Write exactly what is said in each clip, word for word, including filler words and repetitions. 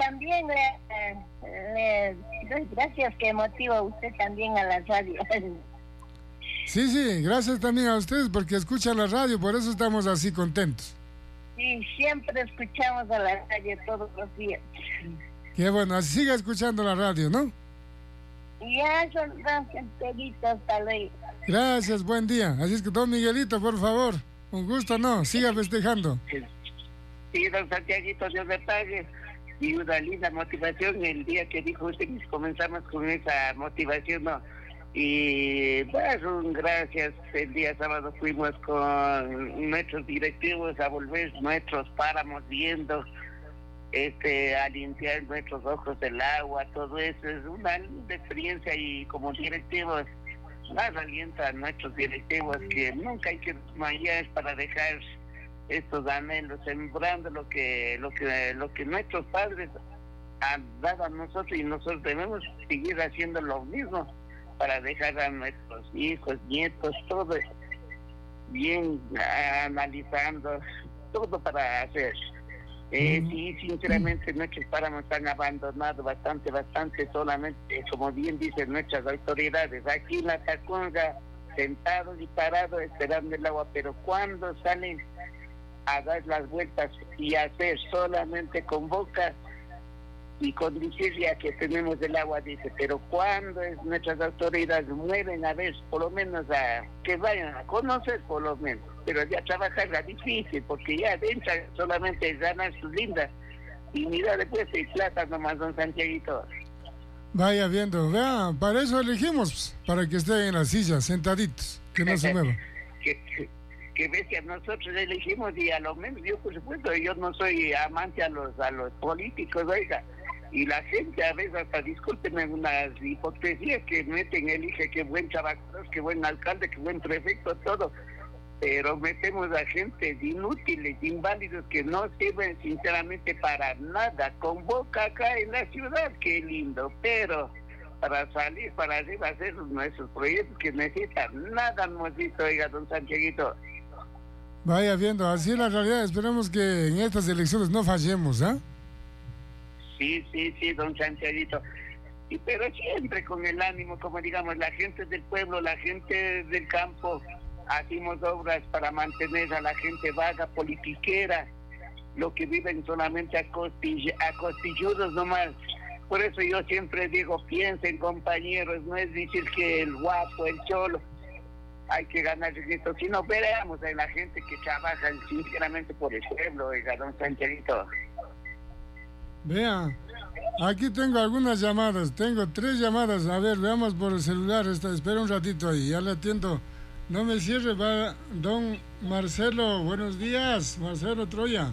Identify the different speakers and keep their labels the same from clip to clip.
Speaker 1: también le, le doy gracias que motiva usted también a la radio.
Speaker 2: Sí, sí, gracias también a ustedes porque escuchan la radio, por eso estamos así contentos.
Speaker 1: Sí, siempre escuchamos a la radio todos los días.
Speaker 2: Qué bueno, así siga escuchando la radio, ¿no?
Speaker 1: Ya, son gracias, Pedrito, hasta luego.
Speaker 2: Gracias, buen día. Así es que don Miguelito, por favor, un gusto, ¿no? Siga festejando.
Speaker 3: Sí, don Santiaguito, Dios le pague. Y una linda motivación el día que dijo usted que comenzamos con esa motivación, ¿no? Y bueno, gracias. El día sábado fuimos con nuestros directivos a volver nuestros páramos viendo, este, a limpiar nuestros ojos del agua, todo eso. Es una linda experiencia y como directivos, más alienta a nuestros directivos que nunca hay que desmayar para dejar estos anhelos, sembrando lo que, lo que, lo que nuestros padres han dado a nosotros y nosotros debemos seguir haciendo lo mismo para dejar a nuestros hijos, nietos, todo bien, analizando todo para hacer. Eh, mm. Sí, sinceramente nuestros páramos han abandonado bastante, bastante, solamente, como bien dicen nuestras autoridades, aquí en la Tacunga, sentados y parados esperando el agua, pero cuando salen a dar las vueltas y hacer solamente con boca y con decir ya que tenemos el agua, dice, pero cuando es, nuestras autoridades mueven a ver, por lo menos a que vayan a conocer por lo menos, pero ya trabajar era difícil porque ya adentro solamente ganar su linda dignidad después y plata nomás, don Santiaguito.
Speaker 2: Vaya viendo, vea, para eso elegimos, para que estén en la silla, sentaditos, que no se muevan.
Speaker 3: que, que, que ves que nosotros elegimos y a lo menos yo por supuesto, yo no soy amante a los a los políticos, oiga, y la gente a veces hasta, discúlpenme, unas hipocresías que meten, elige qué buen trabajador, qué buen alcalde, qué buen prefecto, todo, pero metemos a gente inútiles, inválidos, que no sirven sinceramente para nada, con boca acá en la ciudad, qué lindo, pero para salir para arriba, hacer nuestros proyectos que necesitan, nada hemos visto, oiga, don Santiaguito.
Speaker 2: Vaya viendo, así es la realidad, esperemos que en estas elecciones no fallemos, ¿ah? ¿eh?
Speaker 3: Sí, sí, sí, don Santiaguito. Y pero siempre con el ánimo, como digamos, la gente del pueblo, la gente del campo, hacemos obras para mantener a la gente vaga, politiquera, lo que viven solamente a, costill a costilludos nomás. Por eso yo siempre digo, piensen compañeros, no es decir que el guapo, el cholo, hay que ganar esto, sino veamos a la gente que trabaja sinceramente por el pueblo, oiga, don Santiaguito.
Speaker 2: Vea, aquí tengo algunas llamadas, tengo tres llamadas, a ver, veamos por el celular, esta, espera un ratito ahí, ya le atiendo, no me cierre, va don Marcelo, buenos días, Marcelo Troya.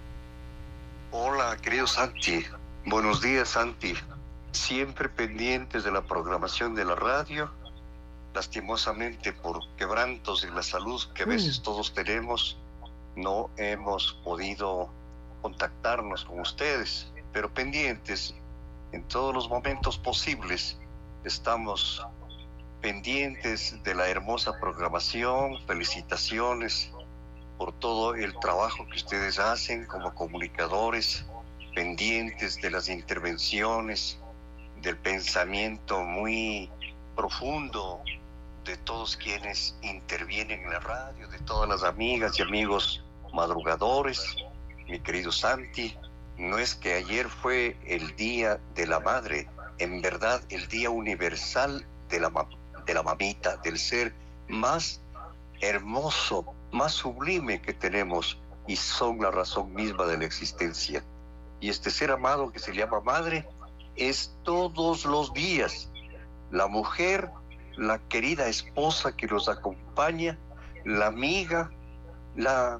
Speaker 4: Hola, querido Santi, buenos días, Santi, siempre pendientes de la programación de la radio, lastimosamente por quebrantos en la salud que a veces todos tenemos, no hemos podido contactarnos con ustedes, pero pendientes en todos los momentos posibles. Estamos pendientes de la hermosa programación, felicitaciones por todo el trabajo que ustedes hacen como comunicadores, pendientes de las intervenciones, del pensamiento muy profundo de todos quienes intervienen en la radio, de todas las amigas y amigos madrugadores. Mi querido Santi, no es que ayer fue el Día de la Madre, en verdad el Día Universal de la, de la mamita, del ser más hermoso, más sublime que tenemos, y son la razón misma de la existencia. Y este ser amado que se llama madre es todos los días. La mujer, la querida esposa que nos acompaña, la amiga, la,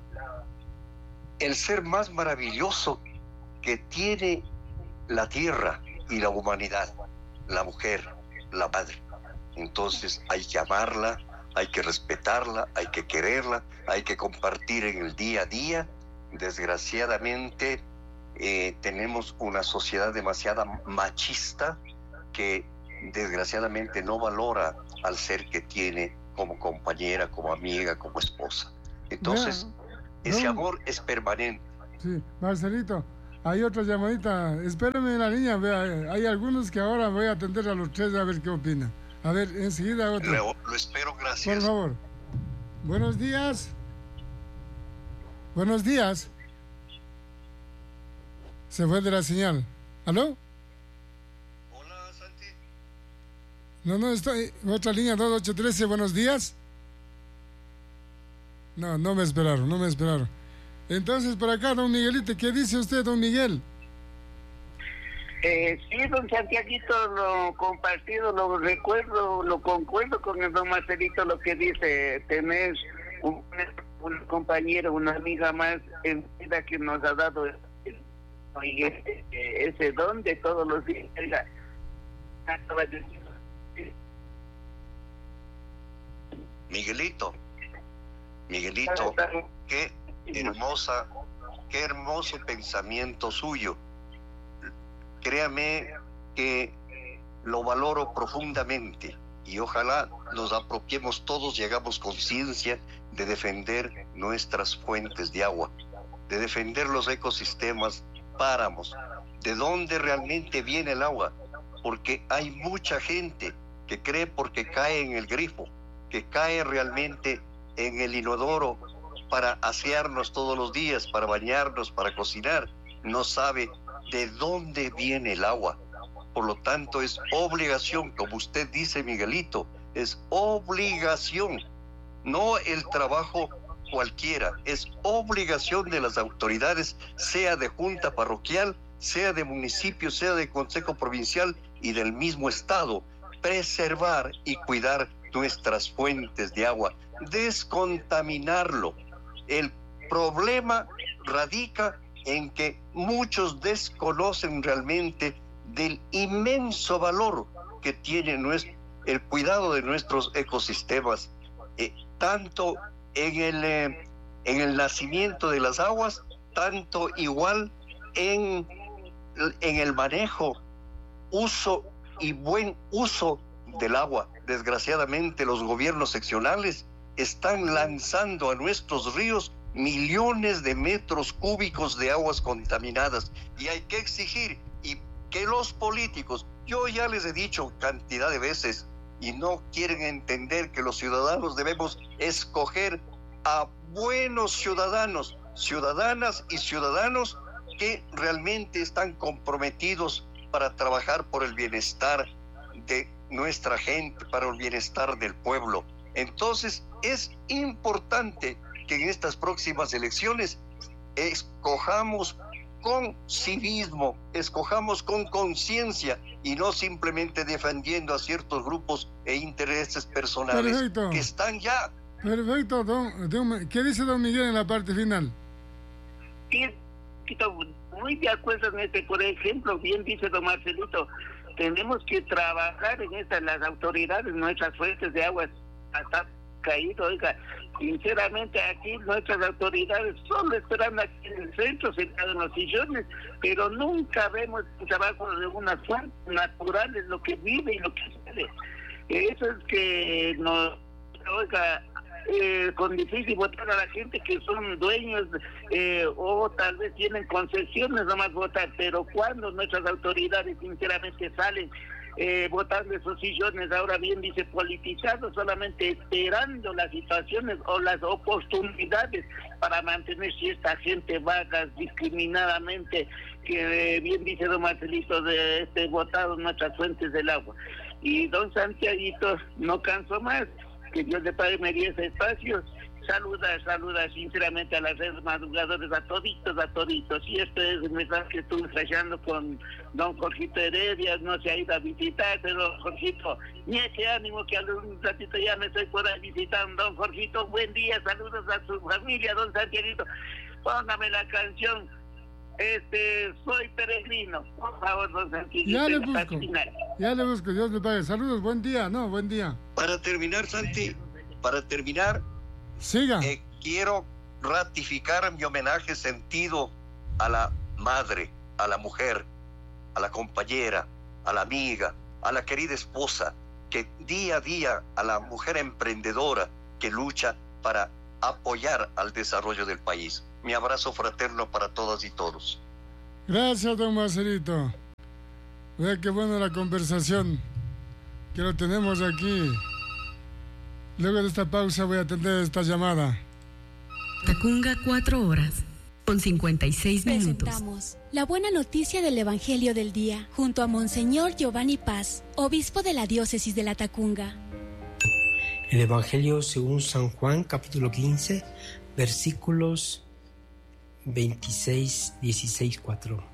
Speaker 4: el ser más maravilloso que tiene la tierra y la humanidad, la mujer, la madre. Entonces hay que amarla, hay que respetarla, hay que quererla, hay que compartir en el día a día. Desgraciadamente eh, tenemos una sociedad demasiado machista que desgraciadamente no valora al ser que tiene como compañera, como amiga, como esposa. Entonces, yeah. ese
Speaker 2: no.
Speaker 4: amor es permanente.
Speaker 2: Sí, Marcelito, Hay otra llamadita. Espérame en la línea. Vea, hay algunos que ahora voy a atender a los tres a ver qué opinan. A ver, enseguida otro.
Speaker 4: Lo, lo espero, gracias.
Speaker 2: Por favor. Buenos días. Buenos días. Se fue de la señal. ¿Aló?
Speaker 4: Hola, Santi.
Speaker 2: No, no, estoy. Otra línea, dos ocho uno tres. Buenos días. No, no me esperaron, no me esperaron. Entonces, por acá, don Miguelito, ¿qué dice usted, don Miguel?
Speaker 3: Eh, sí, don Santiaguito, lo compartido, lo recuerdo, lo concuerdo con el don Marcelito, lo que dice, tener un, un compañero, una amiga más en vida que nos ha dado ese, ese don de todos los días.
Speaker 4: Miguelito, Miguelito, qué hermosa, qué hermoso pensamiento suyo. Créame que lo valoro profundamente y ojalá nos apropiemos todos y hagamos conciencia de defender nuestras fuentes de agua, de defender los ecosistemas, páramos, de dónde realmente viene el agua, porque hay mucha gente que cree porque cae en el grifo, que cae realmente en el inodoro para asearnos todos los días, para bañarnos, para cocinar, no sabe de dónde viene el agua. Por lo tanto, es obligación, como usted dice, Miguelito, es obligación, no el trabajo cualquiera, es obligación de las autoridades, sea de junta parroquial, sea de municipio, sea de consejo provincial y del mismo estado, preservar y cuidar nuestras fuentes de agua, descontaminarlo. El problema radica en que muchos desconocen realmente del inmenso valor que tiene nuestro, el cuidado de nuestros ecosistemas, eh, tanto en el, eh, en el nacimiento de las aguas, tanto igual en, en el manejo, uso y buen uso del agua. Desgraciadamente, los gobiernos seccionales están lanzando a nuestros ríos millones de metros cúbicos de aguas contaminadas y hay que exigir y que los políticos, yo ya les he dicho cantidad de veces y no quieren entender que los ciudadanos debemos escoger a buenos ciudadanos, ciudadanas y ciudadanos que realmente están comprometidos para trabajar por el bienestar de nuestra gente, para el bienestar del pueblo. Entonces es importante que en estas próximas elecciones escojamos con civismo, escojamos con conciencia y no simplemente defendiendo a ciertos grupos e intereses personales. Perfecto. Que están ya.
Speaker 2: Perfecto, don, don, ¿qué dice don Miguel en la parte final?
Speaker 3: Sí, muy de acuerdo en este, por ejemplo, bien dice don Marcelito, tenemos que trabajar en estas, las autoridades, nuestras fuentes de agua hasta caído, oiga, sinceramente aquí nuestras autoridades solo esperan aquí en el centro, sentados en los sillones, pero nunca vemos el trabajo de unas fuentes naturales, lo que vive y lo que sucede. Eso es que nos, oiga, eh, con difícil votar a la gente que son dueños eh, o tal vez tienen concesiones nomás votar, pero cuando nuestras autoridades sinceramente salen Eh, votando esos sillones, ahora bien dice politizados, solamente esperando las situaciones o las oportunidades para mantener cierta gente vaga, discriminadamente, que eh, bien dice don Marcelito, de este votado nuestras fuentes del agua. Y don Santiaguito, no canso más, que Dios le pague diez espacios. Saluda, saluda sinceramente a las redes madrugadores, a toditos, a toditos. Y este es el mensaje que estuve trayendo con don Jorgito Heredia, no se ha ido a visitar, pero Jorgito, ni ese ánimo que a un ratito ya me estoy por ahí visitando. Don Jorgito, buen día, saludos a su familia, don Santiaguito. Póngame la canción, este, soy peregrino, por favor, don Santiaguito.
Speaker 2: Ya le busco, ya le busco, Dios le pague. Saludos, buen día, no, buen día.
Speaker 4: Para terminar, Santi, para terminar,
Speaker 2: Siga.
Speaker 4: Eh, quiero ratificar mi homenaje sentido a la madre, a la mujer, a la compañera, a la amiga, a la querida esposa, que día a día, a la mujer emprendedora que lucha para apoyar al desarrollo del país. Mi abrazo fraterno para todas y todos.
Speaker 2: Gracias, don Marcelito. Vea qué buena la conversación que lo tenemos aquí. Luego de esta pausa voy a atender esta llamada.
Speaker 5: Tacunga, cuatro horas con cincuenta y seis minutos.
Speaker 6: Presentamos la buena noticia del Evangelio del Día, junto a Monseñor Giovanni Paz, obispo de la diócesis de La Tacunga.
Speaker 7: El Evangelio según San Juan, capítulo quince, versículos veintiséis, dieciséis, cuatro.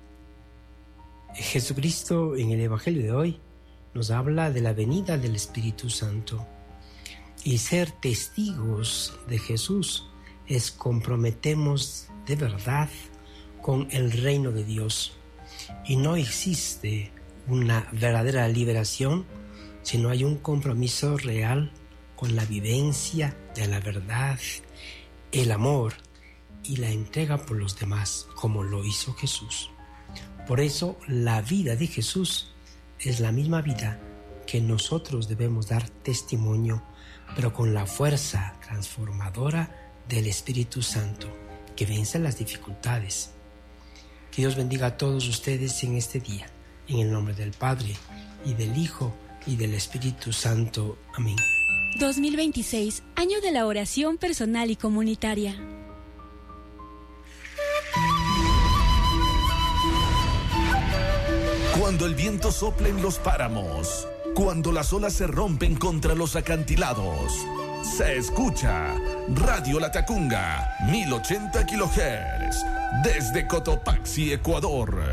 Speaker 7: Jesucristo en el Evangelio de hoy nos habla de la venida del Espíritu Santo. Y ser testigos de Jesús es comprometemos de verdad con el reino de Dios. Y no existe una verdadera liberación si no hay un compromiso real con la vivencia de la verdad, el amor y la entrega por los demás, como lo hizo Jesús. Por eso la vida de Jesús es la misma vida que nosotros debemos dar testimonio, pero con la fuerza transformadora del Espíritu Santo, que vence las dificultades. Que Dios bendiga a todos ustedes en este día, en el nombre del Padre, y del Hijo, y del Espíritu Santo. Amén.
Speaker 6: dos mil veintiséis, año de la oración personal y comunitaria.
Speaker 8: Cuando el viento sopla en los páramos, cuando las olas se rompen contra los acantilados, se escucha Radio La Tacunga, mil ochenta kilohertz, desde Cotopaxi, Ecuador.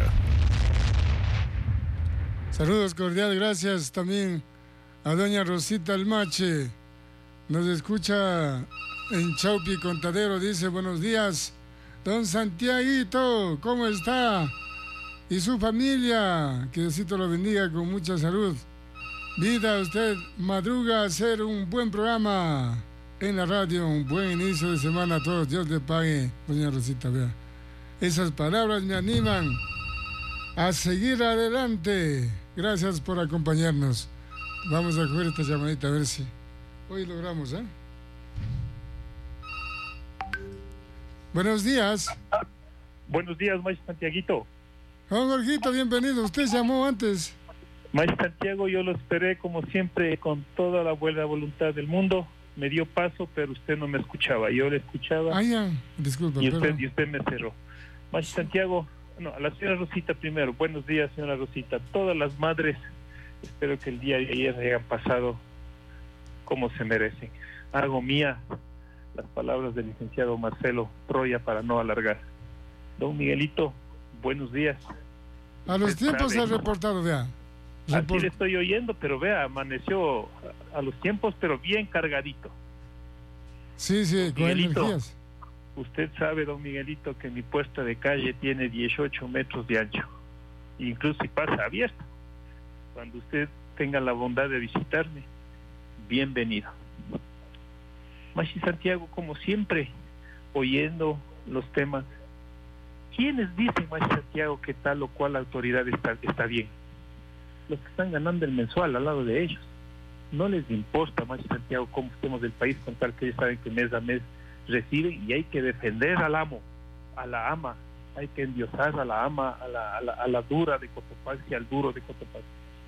Speaker 2: Saludos cordiales, gracias también a doña Rosita Almache. Nos escucha en Chaupi Contadero, dice buenos días. Don Santiaguito, ¿cómo está? Y su familia, que Diosito lo bendiga con mucha salud. Vida, usted madruga a hacer un buen programa en la radio, un buen inicio de semana a todos. Dios le pague, doña Rosita, vea. Esas palabras me animan a seguir adelante. Gracias por acompañarnos. Vamos a coger esta llamadita a ver si hoy logramos, ¿eh? Buenos días.
Speaker 9: Buenos días, Maestro Santiaguito.
Speaker 2: Don Jorgito, bienvenido. Usted llamó antes.
Speaker 9: Maestro Santiago, yo lo esperé como siempre con toda la buena voluntad del mundo. Me dio paso, pero usted no me escuchaba. Yo le escuchaba.
Speaker 2: Ah, ya. Disculpa,
Speaker 9: y usted,
Speaker 2: pero...
Speaker 9: y usted me cerró. Maestro Santiago, no, a la señora Rosita primero. Buenos días, señora Rosita. Todas las madres, espero que el día de ayer hayan pasado como se merecen. Hago mía las palabras del licenciado Marcelo Troya para no alargar. Don Miguelito, buenos días.
Speaker 2: A los tiempos se ha reportado, vea.
Speaker 9: Report... Así le estoy oyendo, pero vea, amaneció a los tiempos, pero bien cargadito.
Speaker 2: Sí, sí, con energías.
Speaker 9: Usted sabe, don Miguelito, que mi puesta de calle tiene dieciocho metros de ancho. Incluso si pasa abierta. Cuando usted tenga la bondad de visitarme, bienvenido. Machi Santiago, como siempre, oyendo los temas. ¿Quiénes dicen, Machi Santiago, que tal o cual autoridad está, está bien? Los que están ganando el mensual al lado de ellos. No les importa, Machi Santiago, cómo estemos del país, con tal que ellos saben que mes a mes reciben, y hay que defender al amo, a la ama, hay que endiosar a la ama, a la, a la, a la dura de Cotopaxi, al duro de Cotopaxi.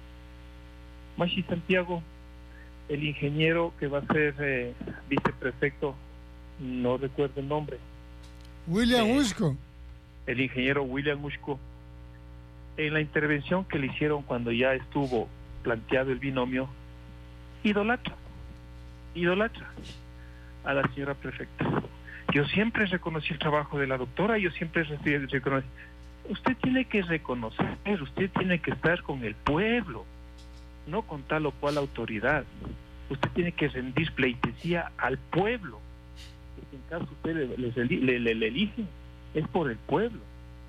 Speaker 9: Machi Santiago, el ingeniero que va a ser eh, viceprefecto, no recuerdo el nombre.
Speaker 2: William
Speaker 9: eh,
Speaker 2: Usco.
Speaker 9: El ingeniero William Usco, en la intervención que le hicieron cuando ya estuvo planteado el binomio, idolatra, idolatra a la señora prefecta. Yo siempre reconocí el trabajo de la doctora, yo siempre reconocí. Usted tiene que reconocer, usted tiene que estar con el pueblo, no con tal o cual autoridad. Usted tiene que rendir pleitesía al pueblo. En caso usted le, le, le, le, le elige, es por el pueblo.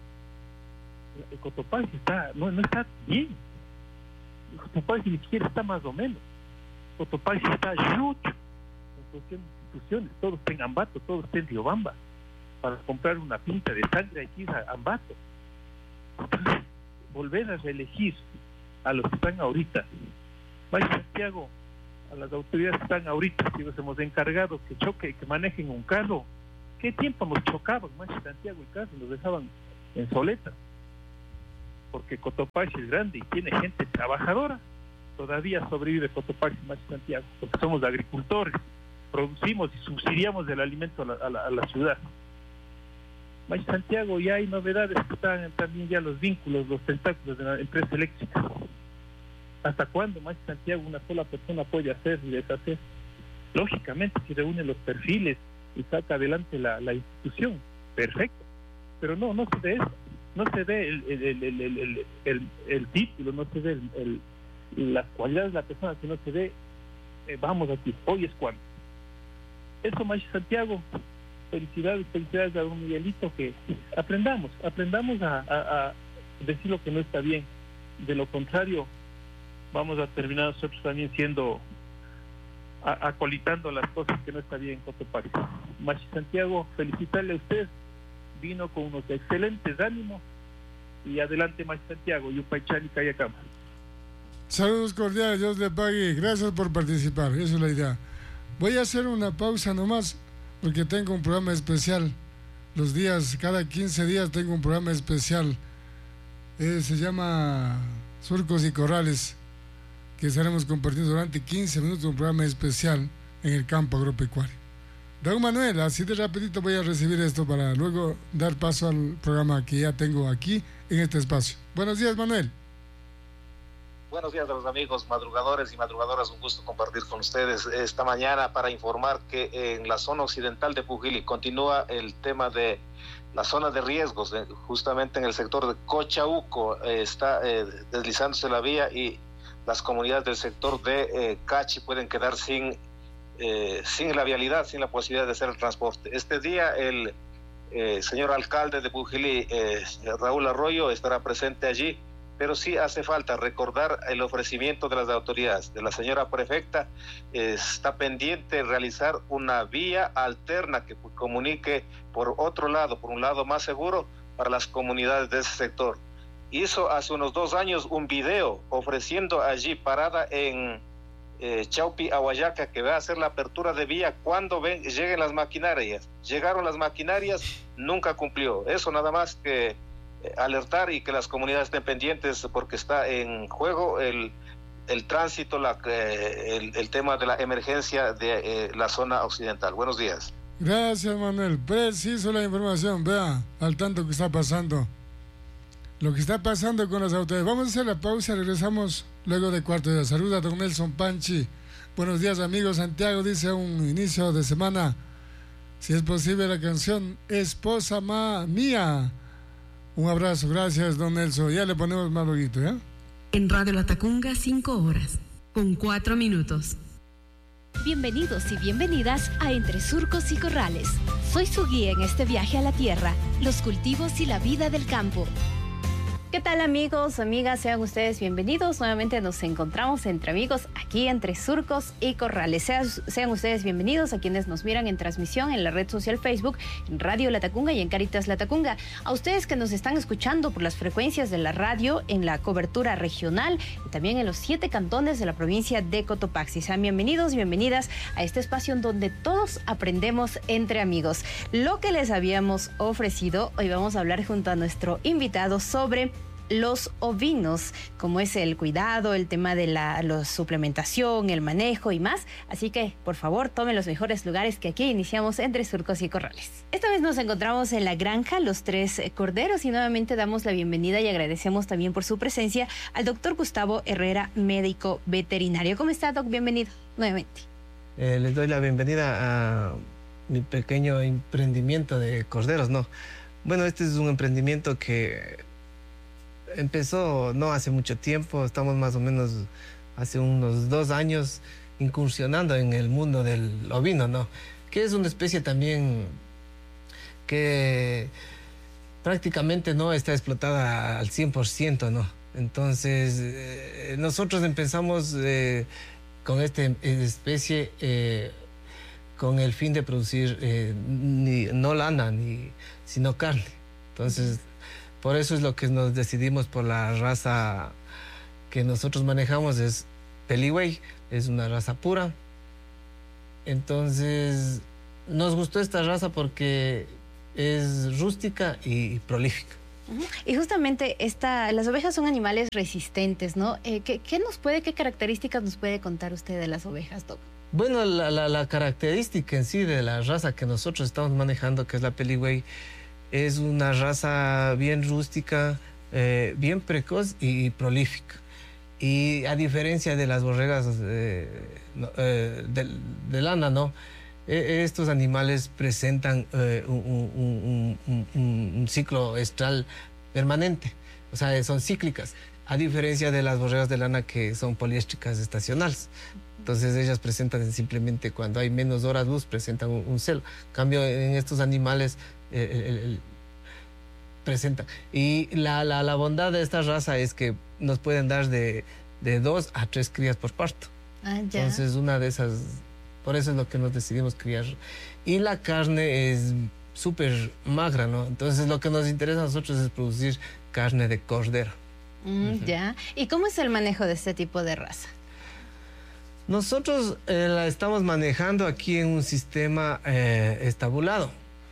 Speaker 9: El Cotopaxi está, no, no está bien. El Cotopaxi ni siquiera está más o menos. El Cotopaxi está yucho en cuestión de instituciones. Todos está en Ambato, todos está en Riobamba. Para comprar una pinta de sangre aquí a Ambato. Entonces, volver a reelegir a los que están ahorita. Vaya Santiago, a las autoridades que están ahorita, si nos hemos encargado que choque, que manejen un carro. ¿Qué tiempo nos chocaban, Machi Santiago, el carro? Nos dejaban en soleta. porque Cotopaxi es grande y tiene gente trabajadora. Todavía sobrevive Cotopaxi, Machi Santiago, porque somos agricultores, producimos y subsidiamos el alimento a la, a la, a la ciudad. Machi Santiago, ya hay novedades que están también ya los vínculos, los tentáculos de la empresa eléctrica. ¿Hasta cuándo, Machi Santiago, una sola persona puede hacer y deshacer? Lógicamente, si reúne los perfiles y saca adelante la, la institución, perfecto. Pero no, no se ve eso. No se ve el, el, el, el, el, el, el, el título, no se ve el, el, las cualidades de la persona, sino se ve, eh, vamos aquí, hoy es cuando. Eso, Machi Santiago, felicidades, felicidades a don Miguelito, que aprendamos, aprendamos a, a, a decir lo que no está bien. De lo contrario, vamos a terminar nosotros también siendo, a, acolitando las cosas que no está bien en Cotopaxi. Machi Santiago, felicitarle a usted, vino con unos excelentes ánimos, y adelante Machi Santiago, Yupaychani, Kayakama.
Speaker 2: Saludos cordiales, Dios le pague, gracias por participar, esa es la idea. Voy a hacer una pausa nomás, porque tengo un programa especial, los días, cada quince días tengo un programa especial, eh, se llama Surcos y Corrales, que estaremos compartiendo durante quince minutos un programa especial en el campo agropecuario. Don Manuel, así de rapidito voy a recibir esto para luego dar paso al programa que ya tengo aquí en este espacio. Buenos días, Manuel.
Speaker 10: Buenos días a los amigos madrugadores y madrugadoras, un gusto compartir con ustedes esta mañana para informar que en la zona occidental de Pujili continúa el tema de la zona de riesgos, justamente en el sector de Cochauco eh, está eh, deslizándose la vía y las comunidades del sector de eh, Cachi pueden quedar sin Eh, sin la vialidad, sin la posibilidad de hacer el transporte. Este día el eh, señor alcalde de Pujilí, eh, Raúl Arroyo, estará presente allí, pero sí hace falta recordar el ofrecimiento de las autoridades. De la señora prefecta, eh, está pendiente realizar una vía alterna que comunique por otro lado, por un lado más seguro para las comunidades de ese sector. Hizo hace unos dos años un video ofreciendo allí parada en Eh, Chaupi, Aguayaca, que va a hacer la apertura de vía cuando ven, lleguen las maquinarias. Llegaron las maquinarias, nunca cumplió. Eso nada más que eh, alertar y que las comunidades estén pendientes porque está en juego el, el tránsito, la, eh, el, el tema de la emergencia de eh, la zona occidental. Buenos días.
Speaker 2: Gracias, Manuel. Preciso la información. Vea al tanto que está pasando. Lo que está pasando con las autoridades. Vamos a hacer la pausa, regresamos luego de cuarto de la salud a don Nelson Panchi. Buenos días, amigos. Santiago dice un inicio de semana, si es posible la canción Esposa Ma Mía. Un abrazo, gracias, don Nelson. Ya le ponemos más loguito, ¿ya?
Speaker 5: En Radio Latacunga, cinco horas, con cuatro minutos.
Speaker 6: Bienvenidos y bienvenidas a Entre Surcos y Corrales. Soy su guía en este viaje a la tierra, los cultivos y la vida del campo.
Speaker 11: ¿Qué tal, amigos, amigas? Sean ustedes bienvenidos. Nuevamente nos encontramos entre amigos aquí entre Surcos y Corrales. Sean, sean ustedes bienvenidos a quienes nos miran en transmisión en la red social Facebook, en Radio Latacunga y en Caritas Latacunga. A ustedes que nos están escuchando por las frecuencias de la radio en la cobertura regional y también en los siete cantones de la provincia de Cotopaxi. Sean bienvenidos y bienvenidas a este espacio en donde todos aprendemos entre amigos. Lo que les habíamos ofrecido, hoy vamos a hablar junto a nuestro invitado sobre los ovinos, como es el cuidado, el tema de la, la suplementación, el manejo y más. Así que, por favor, tomen los mejores lugares que aquí iniciamos entre Surcos y Corrales. Esta vez nos encontramos en la granja Los Tres Corderos y nuevamente damos la bienvenida y agradecemos también por su presencia al doctor Gustavo Herrera, médico veterinario. ¿Cómo está, doc? Bienvenido nuevamente.
Speaker 12: Eh, les doy la bienvenida a mi pequeño emprendimiento de corderos, ¿no? Bueno, este es un emprendimiento que empezó no hace mucho tiempo, estamos más o menos hace unos dos años incursionando en el mundo del ovino, ¿no? Que es una especie también que prácticamente no está explotada al cien por ciento, ¿no? Entonces, eh, nosotros empezamos eh, con esta especie eh, con el fin de producir eh, ni, no lana, ni, sino carne. Entonces, por eso es lo que nos decidimos por la raza que nosotros manejamos, es Peliway, es una raza pura. Entonces, nos gustó esta raza porque es rústica y prolífica.
Speaker 11: Y justamente esta, las ovejas son animales resistentes, ¿no? Eh, ¿qué, qué nos puede, qué características nos puede contar usted de las ovejas, Doc?
Speaker 12: Bueno, la, la, la característica en sí de la raza que nosotros estamos manejando, que es la Peligüey, es una raza bien rústica, eh, bien precoz y prolífica. Y a diferencia de las borregas eh, eh, de, de lana, ¿no? Eh, estos animales presentan eh, un, un, un, un, un ciclo estral permanente, o sea, son cíclicas, a diferencia de las borregas de lana que son poliéstricas estacionales. Entonces ellas presentan simplemente cuando hay menos horas luz, presentan un, un celo. En cambio, en estos animales eh, el, el, presentan. Y la, la, la bondad de esta raza es que nos pueden dar de, de dos a tres crías por parto.
Speaker 11: Ah, ya.
Speaker 12: Entonces una de esas, por eso es lo que nos decidimos criar. Y la carne es súper magra, ¿no? Entonces lo que nos interesa a nosotros es producir carne de cordero.
Speaker 11: Mm, uh-huh. Ya. ¿Y cómo es el manejo de este tipo de raza?
Speaker 12: Nosotros eh, la estamos manejando aquí en un sistema eh, estabulado.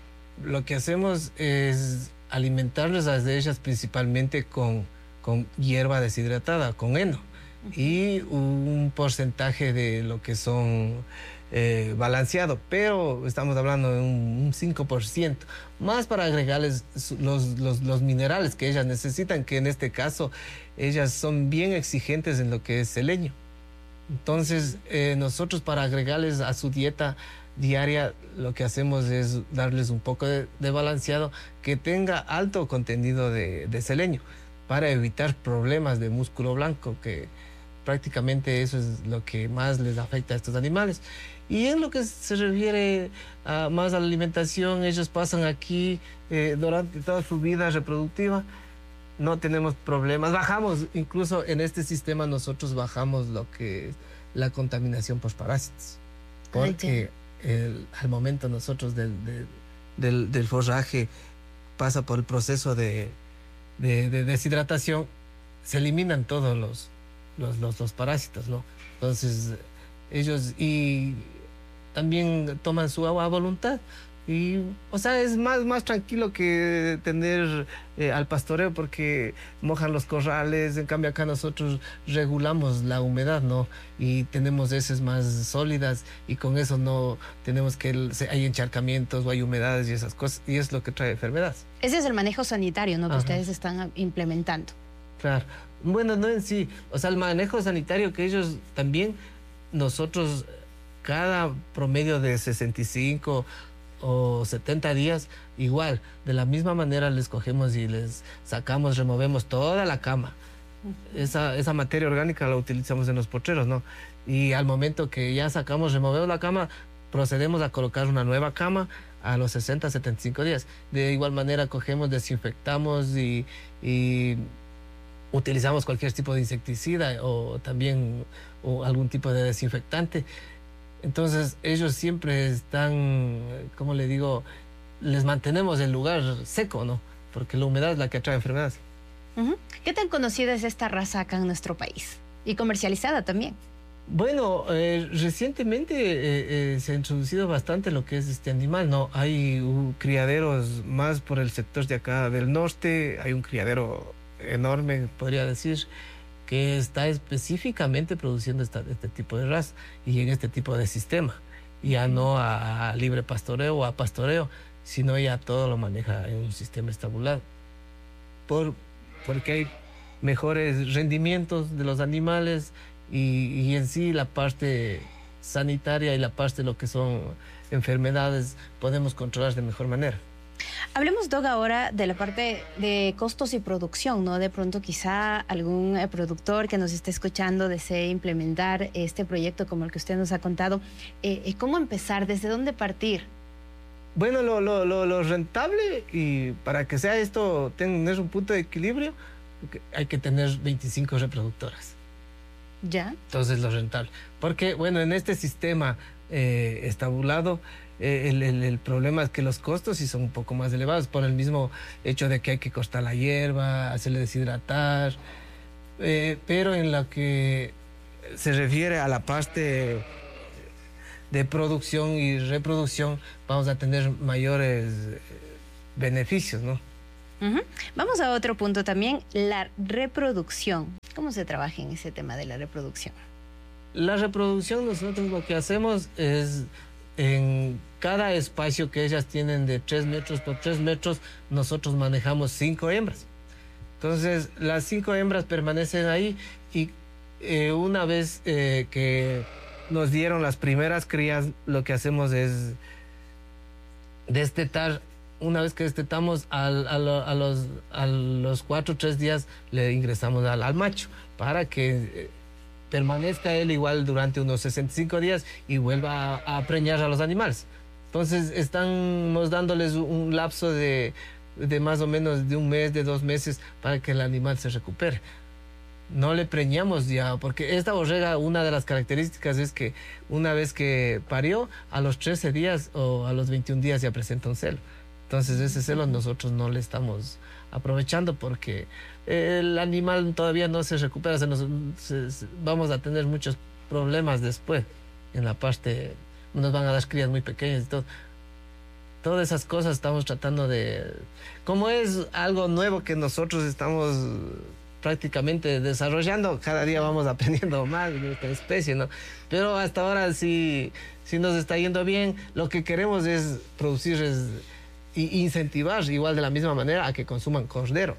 Speaker 12: Lo que hacemos es alimentarles a ellas principalmente con, con hierba deshidratada, con heno, uh-huh. y un porcentaje de lo que son eh, balanceado, pero estamos hablando de un, un cinco por ciento, más para agregarles los, los, los minerales que ellas necesitan, que en este caso ellas son bien exigentes en lo que es seleño. Entonces, eh, nosotros para agregarles a su dieta diaria, lo que hacemos es darles un poco de, de balanceado que tenga alto contenido de, de selenio para evitar problemas de músculo blanco, que prácticamente eso es lo que más les afecta a estos animales. Y en lo que se refiere a, más a la alimentación, ellos pasan aquí eh, durante toda su vida reproductiva. No tenemos problemas, bajamos, incluso en este sistema nosotros bajamos lo que es la contaminación por parásitos, porque el, al momento nosotros del, del, del, del forraje pasa por el proceso de, de, de deshidratación, se eliminan todos los, los, los, los parásitos, ¿no? Entonces ellos y también toman su agua a voluntad. Y, o sea, es más, más tranquilo que tener eh, al pastoreo, porque mojan los corrales. En cambio acá nosotros regulamos la humedad, ¿no? Y tenemos heces más sólidas y con eso no tenemos que el, hay encharcamientos o hay humedades y esas cosas, y es lo que trae enfermedades.
Speaker 11: Ese es el manejo sanitario, ¿no? Que
Speaker 12: Ajá.
Speaker 11: ustedes están implementando.
Speaker 12: Claro. Bueno, no en sí. O sea, el manejo sanitario que ellos también, nosotros cada promedio de sesenta y cinco o setenta días, igual, de la misma manera les cogemos y les sacamos, removemos toda la cama. Esa, esa materia orgánica la utilizamos en los potreros, ¿no? Y al momento que ya sacamos, removemos la cama, procedemos a colocar una nueva cama a los sesenta, setenta y cinco días. De igual manera cogemos, desinfectamos y, y utilizamos cualquier tipo de insecticida o también o algún tipo de desinfectante. Entonces ellos siempre están, como le digo, les mantenemos el lugar seco, ¿no? Porque la humedad es la que atrae enfermedades.
Speaker 11: Uh-huh. ¿Qué tan conocida es esta raza acá en nuestro país? Y comercializada también.
Speaker 12: Bueno, eh, recientemente eh, eh, se ha introducido bastante lo que es este animal, ¿no? Hay uh, criaderos más por el sector de acá del norte, hay un criadero enorme, podría decir, que está específicamente produciendo esta, este tipo de raza y en este tipo de sistema. Ya no a, a libre pastoreo o a pastoreo, sino ya todo lo maneja en un sistema estabulado. Por, porque hay mejores rendimientos de los animales y, y en sí la parte sanitaria y la parte de lo que son enfermedades podemos controlar de mejor manera.
Speaker 11: Hablemos, Doc, ahora de la parte de costos y producción, ¿no? De pronto quizá algún eh, productor que nos esté escuchando desee implementar este proyecto como el que usted nos ha contado. Eh, ¿Cómo empezar? ¿Desde dónde partir?
Speaker 12: Bueno, lo, lo, lo, lo rentable, y para que sea esto, tener un punto de equilibrio, hay que tener veinticinco reproductoras.
Speaker 11: ¿Ya?
Speaker 12: Entonces lo rentable. Porque, bueno, en este sistema eh, estabulado, eh, el, el, el problema es que los costos sí son un poco más elevados por el mismo hecho de que hay que cortar la hierba, hacerle deshidratar. Eh, pero en lo que se refiere a la parte de producción y reproducción, vamos a tener mayores beneficios, ¿no?
Speaker 11: Uh-huh. Vamos a otro punto también, la reproducción. ¿Cómo se trabaja en ese tema de la reproducción?
Speaker 12: La reproducción, nosotros lo que hacemos es en cada espacio que ellas tienen de tres metros por tres metros, nosotros manejamos cinco hembras. Entonces, las cinco hembras permanecen ahí y eh, una vez eh, que nos dieron las primeras crías, lo que hacemos es destetar. Una vez que destetamos al, a, lo, a, los, a los cuatro o tres días, le ingresamos al, al macho para que eh, permanezca él igual durante unos sesenta y cinco días y vuelva a, a preñar a los animales. Entonces estamos dándoles un lapso de, de más o menos de un mes, de dos meses para que el animal se recupere. No le preñamos ya, porque esta borrega, una de las características es que una vez que parió, a los trece días o a los veintiún días ya presenta un celo. Entonces ese celo nosotros no le estamos aprovechando porque el animal todavía no se recupera, se nos, se, se, vamos a tener muchos problemas después en la parte, nos van a dar crías muy pequeñas y todo. Todas esas cosas estamos tratando de... Como es algo nuevo que nosotros estamos prácticamente desarrollando, cada día vamos aprendiendo más de esta especie, ¿no? Pero hasta ahora sí, sí nos está yendo bien. Lo que queremos es producir... Es, y incentivar igual de la misma manera a que consuman cordero.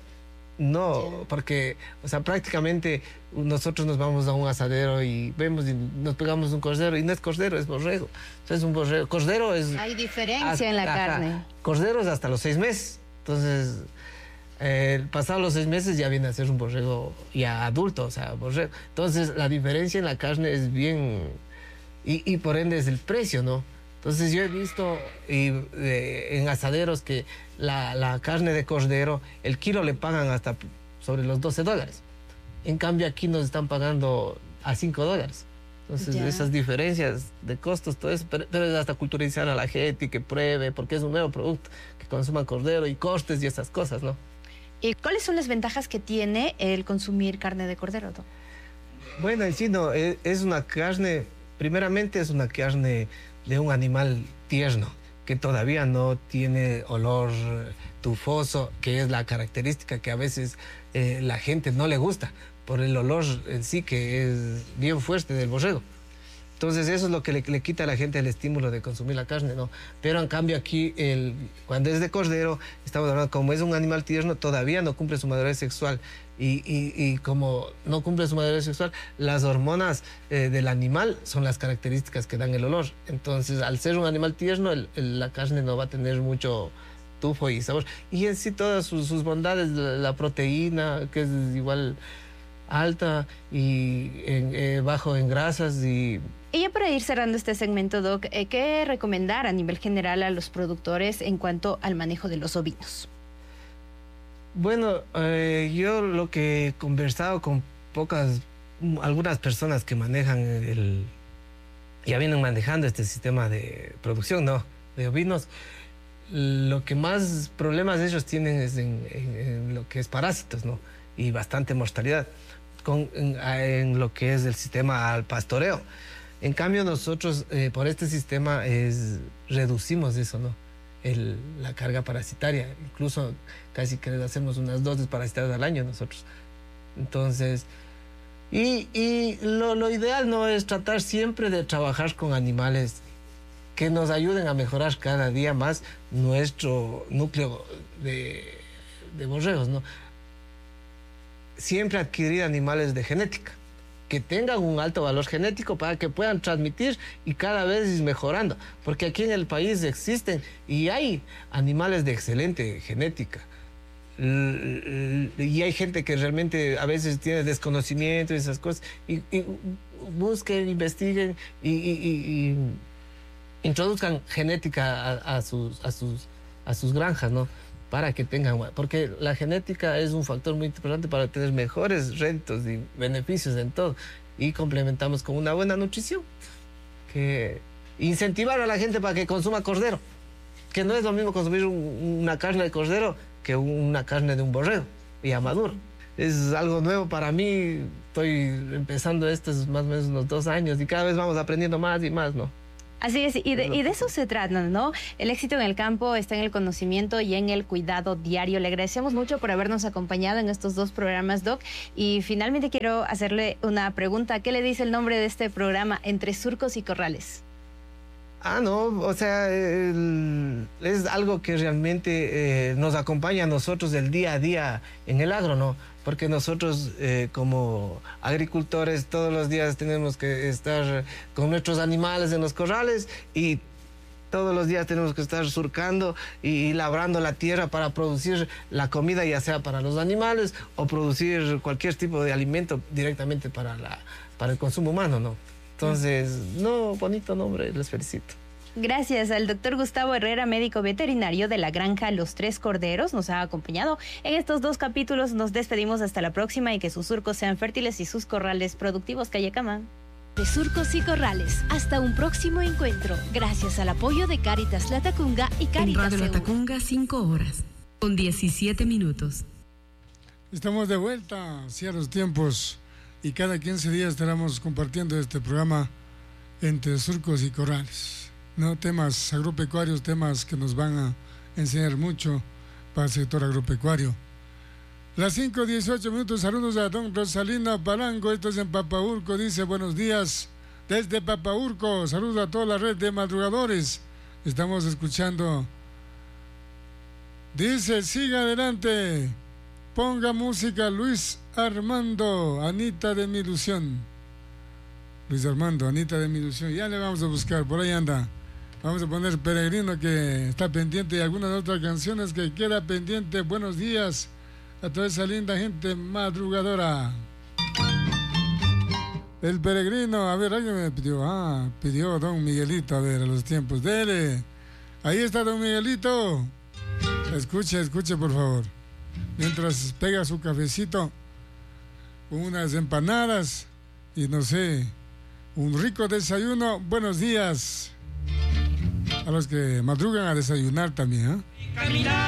Speaker 12: No, porque, o sea, prácticamente nosotros nos vamos a un asadero y vemos y nos pegamos un cordero y no es cordero, es borrego. O sea, es un borrego. Cordero es...
Speaker 11: Hay diferencia hasta, en la carne.
Speaker 12: Cordero es hasta los seis meses. Entonces, eh, pasados los seis meses ya viene a ser un borrego ya adulto, o sea, borrego. Entonces, la diferencia en la carne es bien... Y, y por ende es el precio, ¿no? Entonces yo he visto y, eh, en asaderos que la, la carne de cordero, el kilo le pagan hasta sobre los doce dólares. En cambio aquí nos están pagando a cinco dólares. Entonces ya. Esas diferencias de costos, todo eso, pero, pero es hasta culturizar a la gente y que pruebe, porque es un nuevo producto, que consuman cordero y costes y esas cosas, ¿no?
Speaker 11: ¿Y cuáles son las ventajas que tiene el consumir carne de cordero, ¿no?
Speaker 12: Bueno, en sí no, es, es una carne, primeramente es una carne de un animal tierno, que todavía no tiene olor tufoso, que es la característica que a veces eh, la gente no le gusta, por el olor en sí que es bien fuerte del borrego. Entonces eso es lo que le, le quita a la gente el estímulo de consumir la carne, ¿no? Pero en cambio aquí, el, cuando es de cordero, estamos hablando, como es un animal tierno, todavía no cumple su madurez sexual. Y, y, y como no cumple su madurez sexual, las hormonas eh, del animal son las características que dan el olor. Entonces, al ser un animal tierno, el, el, la carne no va a tener mucho tufo y sabor. Y en sí todas sus, sus bondades, la, la proteína, que es igual alta y en, eh, bajo en grasas y...
Speaker 11: Y ya para ir cerrando este segmento, Doc, eh, ¿qué recomendar a nivel general a los productores en cuanto al manejo de los ovinos?
Speaker 12: Bueno, eh, yo lo que he conversado con pocas, algunas personas que manejan el, ya vienen manejando este sistema de producción, ¿no? De ovinos, lo que más problemas ellos tienen es en, en, en lo que es parásitos, ¿no? Y bastante mortalidad con, en, en lo que es el sistema al pastoreo. En cambio nosotros eh, por este sistema es, reducimos eso, ¿no? El, la carga parasitaria, incluso casi que les hacemos unas dosis parasitarias al año nosotros. Entonces, y, y lo, lo ideal no es tratar siempre de trabajar con animales que nos ayuden a mejorar cada día más nuestro núcleo de, de borregos, ¿no? Siempre adquirir animales de genética, que tengan un alto valor genético para que puedan transmitir y cada vez ir mejorando. Porque aquí en el país existen y hay animales de excelente genética. Y hay gente que realmente a veces tiene desconocimiento y esas cosas. Y, y busquen, investiguen y, y, y, y introduzcan genética a, a, sus, a, sus, a sus granjas, ¿no? Para que tengan, porque la genética es un factor muy importante para tener mejores réditos y beneficios en todo. Y complementamos con una buena nutrición, que incentivar a la gente para que consuma cordero, que no es lo mismo consumir un, una carne de cordero que una carne de un borrego ya maduro. Es algo nuevo para mí, estoy empezando esto más o menos unos dos años y cada vez vamos aprendiendo más y más, ¿no?
Speaker 11: Así es, y de, y de eso se trata, ¿no? El éxito en el campo está en el conocimiento y en el cuidado diario. Le agradecemos mucho por habernos acompañado en estos dos programas, Doc. Y finalmente quiero hacerle una pregunta. ¿Qué le dice el nombre de este programa, Entre Surcos y Corrales?
Speaker 12: Ah, no, o sea, el, es algo que realmente eh, nos acompaña a nosotros del día a día en el agro, ¿no? Porque nosotros eh, como agricultores todos los días tenemos que estar con nuestros animales en los corrales y todos los días tenemos que estar surcando y labrando la tierra para producir la comida, ya sea para los animales o producir cualquier tipo de alimento directamente para, la, para el consumo humano, ¿no? Entonces, no, bonito nombre, les felicito.
Speaker 11: Gracias al doctor Gustavo Herrera, médico veterinario de la granja Los Tres Corderos, nos ha acompañado en estos dos capítulos. Nos despedimos hasta la próxima y que sus surcos sean fértiles y sus corrales productivos. Cayacama.
Speaker 6: De Surcos y Corrales. Hasta un próximo encuentro. Gracias al apoyo de Cáritas Latacunga y Cáritas
Speaker 5: En Radio Latacunga, cinco horas, con diecisiete minutos.
Speaker 2: Estamos de vuelta hacia los tiempos y cada quince días estaremos compartiendo este programa Entre Surcos y Corrales, ¿no? Temas agropecuarios, temas que nos van a enseñar mucho para el sector agropecuario. Las cinco dieciocho minutos, saludos a don Rosalino Palango, esto es en Papaurco, dice buenos días desde Papaurco, saludos a toda la red de madrugadores, estamos escuchando, dice siga adelante, ponga música Luis Armando, Anita de mi ilusión. Luis Armando, Anita de mi ilusión, ya le vamos a buscar, por ahí anda. Vamos a poner Peregrino, que está pendiente, y algunas otras canciones que queda pendiente. Buenos días a toda esa linda gente madrugadora. El Peregrino, a ver, alguien me pidió, ah, pidió don Miguelito, a ver, a los tiempos. Dele, ahí está don Miguelito. Escuche, escuche, por favor. Mientras pega su cafecito con unas empanadas y no sé, un rico desayuno. Buenos días a los que madrugan a desayunar también, ¿eh?